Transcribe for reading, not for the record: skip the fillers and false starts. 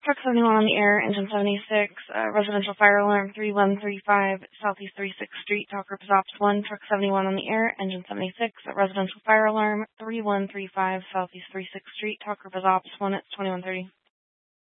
Truck 71 on the air, engine 76, residential fire alarm 3135, Southeast 36th Street, Talk Group is Ops 1. Truck 71 on the air, engine 76, residential fire alarm 3135, Southeast 36th Street, Talk Group is Ops 1. It's 2130.